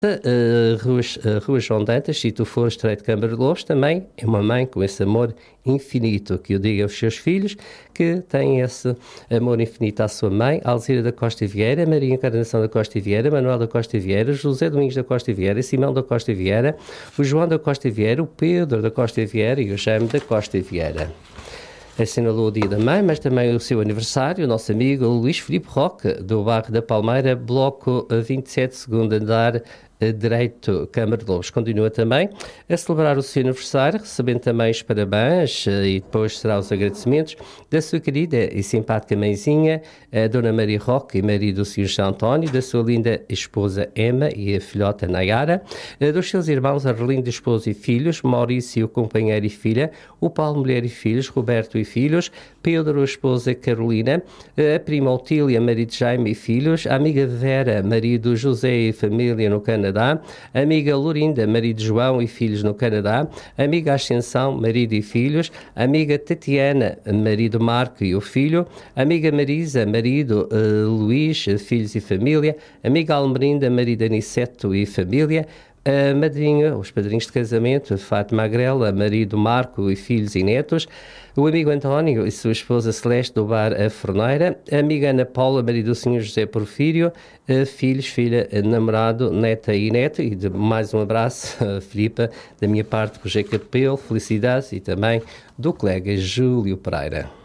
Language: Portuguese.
Rua João Dantas, se tu fores Estreito de Câmara de Lobos, também é uma mãe com esse amor infinito, que eu digo aos seus filhos, que têm esse amor infinito à sua mãe, Alzira da Costa Vieira, Maria Encarnação da Costa Vieira, Manuel da Costa Vieira, José Domingos da Costa Vieira, Simão da Costa Vieira, o João da Costa Vieira, o Pedro da Costa Vieira e o Jaime da Costa Vieira. Assinalou o dia da mãe, mas também o seu aniversário, o nosso amigo Luís Filipe Roque, do bairro da Palmeira, bloco 27, segundo andar, direito, Câmara de Lobos. Continua também a celebrar o seu aniversário, recebendo também os parabéns e depois será os agradecimentos da sua querida e simpática mãezinha, a Dona Maria Roque e marido do Sr. José António, da sua linda esposa Emma e a filhota Nayara, dos seus irmãos Arlindo, esposo e filhos, Maurício, companheiro e filha, o Paulo, mulher e filhos, Roberto e filhos, Pedro, esposa Carolina, a prima Otília, marido Jaime e filhos, a amiga Vera, marido José e família no Canadá, a amiga Lorinda, marido João e filhos no Canadá, a amiga Ascensão, marido e filhos, a amiga Tatiana, marido Marco e o filho, a amiga Marisa, marido Luís, filhos e família, a amiga Almerinda, marido Aniceto e família, a madrinha, os padrinhos de casamento, Fátima Agrela, marido Marco e filhos e netos, o amigo António e sua esposa Celeste do bar A Forneira, a amiga Ana Paula, marido do Sr. José Porfírio, filhos, filha, namorado, neta e neto, e mais um abraço, Filipa, da minha parte, Roger Capelo, felicidades, e também do colega Júlio Pereira.